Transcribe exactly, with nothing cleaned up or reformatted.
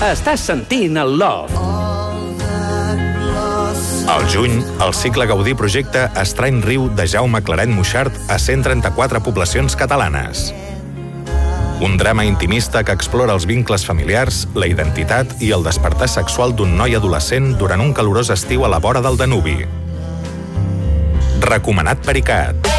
Estàs sentint el Love. Al juny, el cicle Gaudí projecta Estrany riu de Jaume Claret Moixart a cent trenta-quatre poblacions catalanes. Un drama intimista que explora els vincles familiars, la identitat i el despertar sexual d'un noi adolescent durant un calorós estiu a la vora del Danubi. Recomanat per ICAT.